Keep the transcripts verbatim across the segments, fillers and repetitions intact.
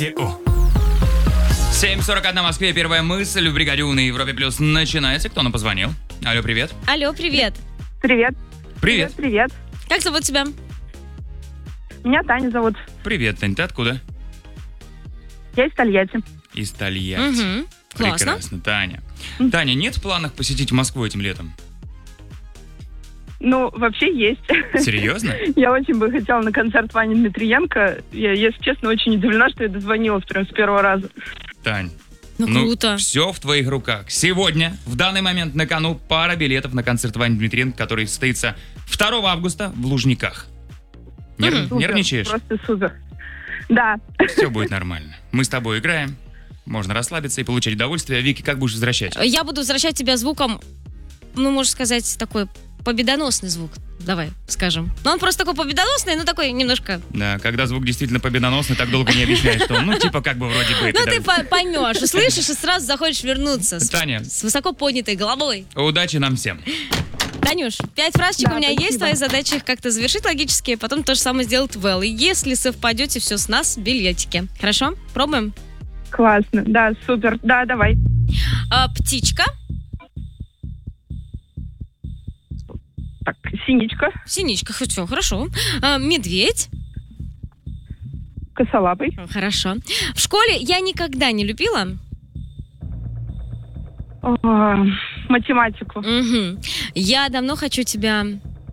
семь сорок один в Москве. Первая мысль в бригаде У на Европе Плюс начинается. Кто нам позвонил? Алло, привет. Алло, привет. Привет. Привет. Привет, привет. Как зовут тебя? Меня Таня зовут. Привет, Тань, ты откуда? Я из Тольятти. Из Тольятти. Угу. Классно. Прекрасно, Таня. Таня, нет в планах посетить Москву этим летом? Ну, вообще есть. Серьезно? Я очень бы хотела на концерт Вани Дмитриенко. Я, если честно, очень удивлена, что я дозвонилась прям с первого раза. Тань, Ну, круто. все в твоих руках. Сегодня, в данный момент на кону, пара билетов на концерт Вани Дмитриенко, который состоится второго августа в Лужниках. Нер- Супер, Нервничаешь? Просто супер. Да. Все будет нормально. Мы с тобой играем. Можно расслабиться и получать удовольствие. Вики, как будешь возвращать? Я буду возвращать тебя звуком, ну, можно сказать, такой победоносный звук. Давай, скажем. Но он просто такой победоносный, ну, такой немножко... Да, когда звук действительно победоносный, так долго не объясняешь, что он, ну, типа, как бы вроде бы... Ну, да. ты по- поймешь, услышишь и сразу захочешь вернуться. С, Таня. с высоко поднятой головой. Удачи нам всем. Танюш, пять фразочек Да, у меня спасибо. есть, твоя задача их как-то завершить логически, потом то же самое сделать Вэл. И если совпадете, все с нас, билетики. Хорошо? Пробуем? Классно. Да, супер. Да, давай. А, птичка, Так, синичка, синичка, все, хорошо. А, медведь, косолапый, хорошо. В школе я никогда не любила... а, математику, Мгм. Я давно хочу тебя...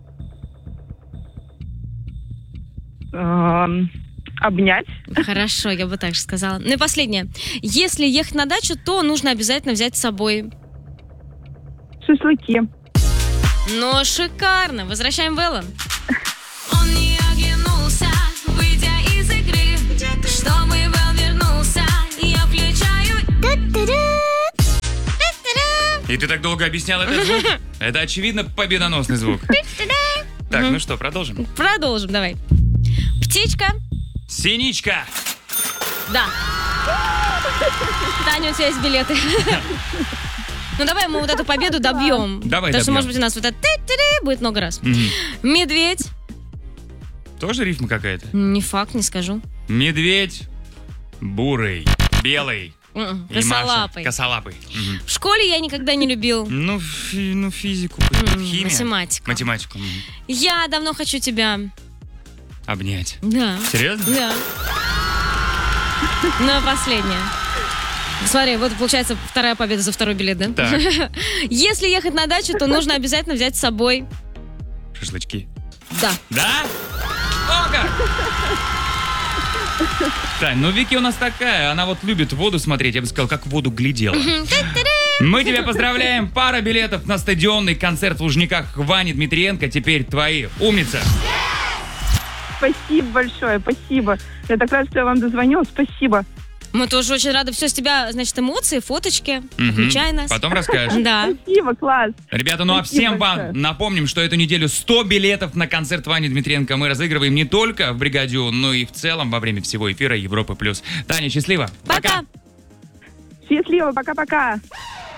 а, обнять, Хорошо, я бы так же сказала. Ну и последнее. Если ехать на дачу, то нужно обязательно взять с собой... шашлыки. Ну, шикарно. Возвращаем Вэлла. Он не оглянулся, выйдя из игры. Чтобы Вэл вернулся, я включаю. И ты так долго объяснял этот звук? Это, очевидно, победоносный звук. Так, Мгм. ну что, продолжим? Продолжим, давай. Птичка. Синичка! Да. Таня, у тебя есть билеты. Ну давай мы вот эту победу добьем. Давай Потому что, добьем. может быть, у нас вот это ты-ты-ты будет много раз. Мгм. Медведь. Тоже рифма какая-то? Не факт, не скажу. Медведь бурый, белый. М-м, И Маша Косолапый. Косолапый. Мгм. В школе я никогда не любил Ну, фи- ну, физику, м, химия. математику. Математику. Мгм. Я давно хочу тебя... Обнять. Да. Серьезно? Да. Ну, а последнее. Смотри, вот получается вторая победа за второй билет, да? Так. Если ехать на дачу, то нужно обязательно взять с собой... Шашлычки. Да. Да? О, как! Тань, ну Вики у нас такая, она вот любит воду смотреть, я бы сказал, как в воду глядела. Мы тебя поздравляем, пара билетов на стадионный концерт в Лужниках Вани Дмитриенко теперь твои. Умница! Спасибо большое, спасибо. Я так рада, что я вам дозвонила. Спасибо. Мы тоже очень рады. Все, с тебя, значит, эмоции, фоточки. Мгм. Включай нас. Потом расскажешь. Да. Спасибо, класс. Ребята, ну а Спасибо всем вам большое. напомним, что эту неделю сто билетов на концерт Вани Дмитриенко мы разыгрываем не только в бригаде У, но и в целом во время всего эфира Европы+. Таня, счастливо! Пока. Счастливо, пока-пока.